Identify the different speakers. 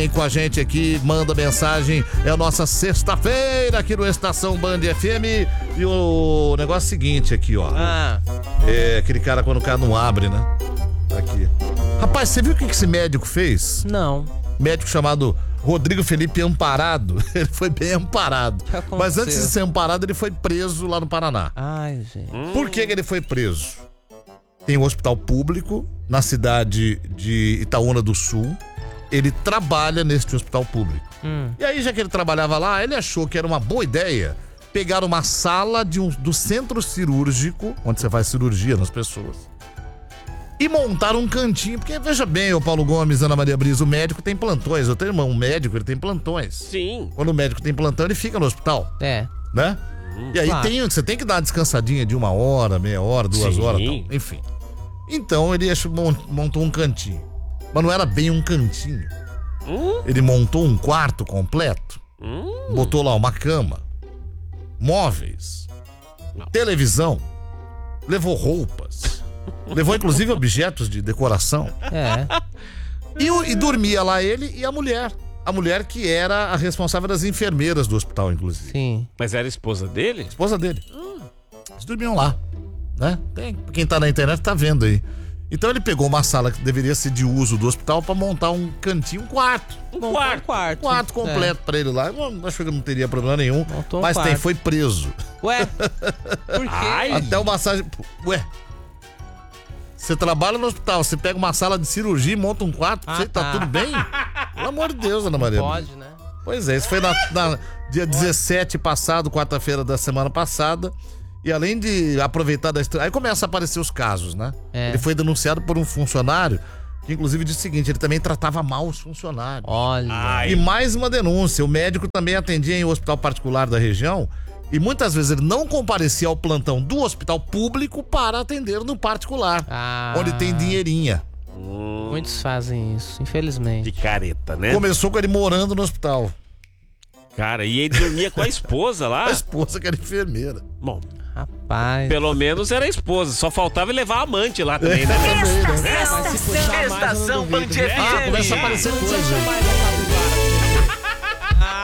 Speaker 1: Vem com a gente aqui, manda mensagem. É a nossa sexta-feira aqui no Estação Band FM. E o negócio é o seguinte aqui, ó. É aquele cara quando o cara não abre, né? Aqui. Rapaz, você viu o que esse médico fez?
Speaker 2: Não.
Speaker 1: Médico chamado Rodrigo Felipe Amparado. Ele foi bem amparado. Mas antes de ser amparado, ele foi preso lá no Paraná.
Speaker 2: Ai, gente.
Speaker 1: Por que ele foi preso? Tem um hospital público na cidade de Itaúna do Sul. Ele trabalha neste hospital público. E aí, já que ele trabalhava lá, ele achou que era uma boa ideia pegar uma sala do centro cirúrgico, onde você faz cirurgia nas pessoas, e montar um cantinho. Porque, veja bem, o Paulo Gomes, Ana Maria Brisa, o médico tem plantões. Eu tenho irmão, um médico, ele tem plantões.
Speaker 3: Sim.
Speaker 1: Quando o médico tem plantão, ele fica no hospital.
Speaker 2: É.
Speaker 1: Né? E aí você tem que dar uma descansadinha de 1 hora, meia hora, 2 horas, tal. Enfim. Então ele montou um cantinho. Mas não era bem um cantinho. Ele montou um quarto completo. Botou lá uma cama, móveis, televisão, levou roupas, levou inclusive objetos de decoração. E dormia lá ele e a mulher. A mulher que era a responsável das enfermeiras do hospital, inclusive.
Speaker 2: Sim.
Speaker 3: Mas era a esposa dele?
Speaker 1: Esposa dele. Eles dormiam lá, né? Quem tá na internet tá vendo aí. Então ele pegou uma sala que deveria ser de uso do hospital pra montar um cantinho, um quarto.
Speaker 2: Um quarto
Speaker 1: Completo pra ele lá. Eu acho que não teria problema nenhum.
Speaker 2: Montou
Speaker 1: mas
Speaker 2: quarto.
Speaker 1: foi preso.
Speaker 2: Ué? Por quê?
Speaker 1: Até o massagem... Ué? Você trabalha no hospital, você pega uma sala de cirurgia e monta um quarto, tá tudo bem? Pelo amor de Deus, Ana Maria.
Speaker 2: Pode, né?
Speaker 1: Pois é, isso foi na dia 17 passado, quarta-feira da semana passada. E além de aproveitar da estreia, aí começa a aparecer os casos, né? Ele foi denunciado por um funcionário que inclusive disse o seguinte: ele também tratava mal os funcionários.
Speaker 2: Olha.
Speaker 1: E mais uma denúncia: o médico também atendia em um hospital particular da região e muitas vezes ele não comparecia ao plantão do hospital público para atender no particular, onde tem dinheirinha.
Speaker 2: Muitos fazem isso, infelizmente.
Speaker 3: De careta, né?
Speaker 1: Começou com ele morando no hospital.
Speaker 3: Cara, e ele dormia com a esposa lá?
Speaker 1: A esposa que era enfermeira.
Speaker 3: Bom,
Speaker 2: rapaz,
Speaker 3: pelo menos era a esposa. Só faltava levar a amante lá também, né?
Speaker 1: Estação Band FM. Começa a aparecer coisa.